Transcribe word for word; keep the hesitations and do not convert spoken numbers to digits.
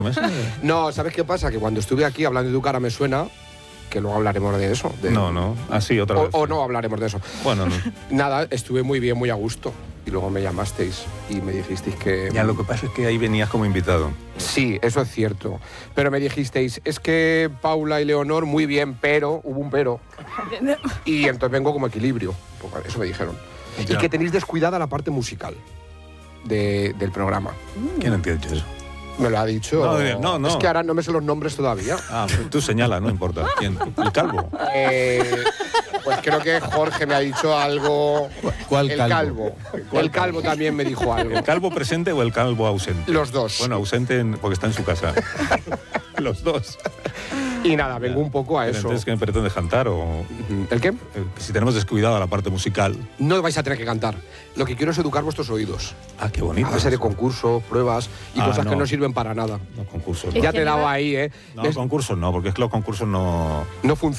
No, ¿sabes qué pasa? Que cuando estuve aquí hablando de Tu cara me suena, que luego hablaremos de eso. De... No, no, así otra o, vez. O no hablaremos de eso. Bueno, no. Nada, estuve muy bien, muy a gusto. Y luego me llamasteis y me dijisteis que... Ya, lo que pasa es que ahí venías como invitado. Sí, eso es cierto. Pero me dijisteis, es que Paula y Leonor muy bien, pero, hubo un pero. Y entonces vengo como equilibrio. Eso me dijeron. Ya. Y que tenéis descuidada la parte musical de, del programa. ¿Quién entiende eso? Me lo ha dicho. No, no, no. Es que ahora no me sé los nombres todavía. Ah, tú señala, no importa. ¿Quién? ¿El calvo? Eh, pues creo que Jorge me ha dicho algo. ¿Cuál el calvo? calvo? ¿Cuál el calvo también me dijo algo. ¿El calvo presente o el calvo ausente? Los dos. Bueno, ausente en, porque está en su casa. Los dos. Y nada, vengo un poco a eso. Entonces, ¿qué me pretendes cantar? O... ¿El qué? Si tenemos descuidada la parte musical. No vais a tener que cantar. Lo que quiero es educar vuestros oídos. Ah, qué bonito. A base de concursos, pruebas y ah, cosas no. que no sirven para nada. No, concursos no. Ya te he dado ahí, ¿eh? No, es... concursos no, porque es que los concursos no... No funcionan.